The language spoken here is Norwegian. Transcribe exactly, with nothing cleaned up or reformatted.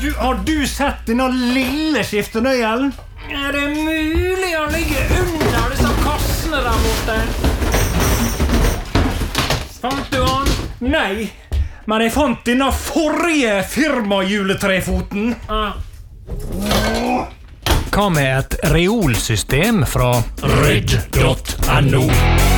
du, har du sett denne lille skiftenøyelen? Er det mulig å ligge under disse kassene der borte? Fant du han? Nei, men jeg fant denne forrige firmajuletrefoten. Ah. Hva med et reolsystem fra rydd punktum no?